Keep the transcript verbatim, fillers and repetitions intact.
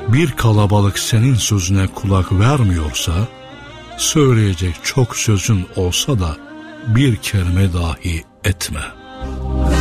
bir kalabalık senin sözüne kulak vermiyorsa, söyleyecek çok sözün olsa da bir kelime dahi etme.